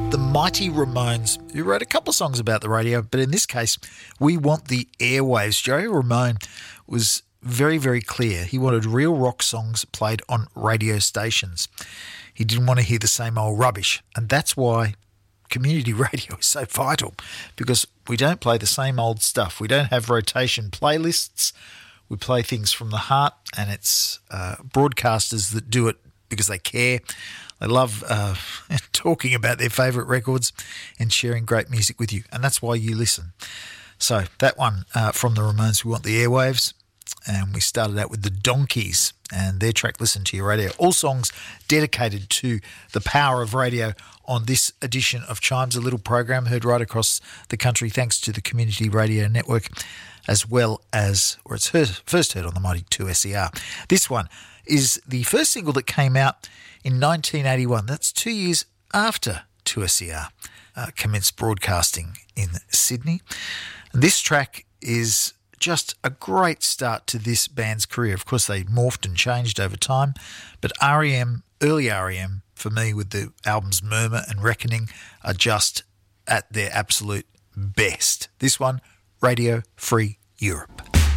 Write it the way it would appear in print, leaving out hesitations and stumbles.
the mighty Ramones, who wrote a couple of songs about the radio, but in this case, We Want the Airwaves. Joey Ramone was very, very clear. He wanted real rock songs played on radio stations. He didn't want to hear the same old rubbish, and that's why community radio is so vital, because we don't play the same old stuff. We don't have rotation playlists. We play things from the heart, and it's broadcasters that do it because they care. They love talking about their favourite records and sharing great music with you, and that's why you listen. So that one from the Ramones, We Want the Airwaves, and we started out with the Donkeys and their track Listen to Your Radio. All songs dedicated to the power of radio on this edition of Chimes, a little program heard right across the country thanks to the Community Radio Network, as well as, or it's first heard on the mighty 2SER. This one is the first single that came out in 1981. That's 2 years after 2SER commenced broadcasting in Sydney. And this track is just a great start to this band's career. Of course, they morphed and changed over time, but REM, early REM, for me, with the albums Murmur and Reckoning, are just at their absolute best. This one, Radio Free Europe.